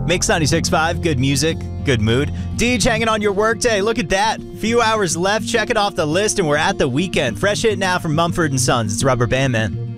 Mix 96.5, good music, good mood. Deej hanging on your workday. Look at that. Few hours left. Check it off the list, and we're at the weekend. Fresh hit now from Mumford & Sons. It's Rubber Band Man.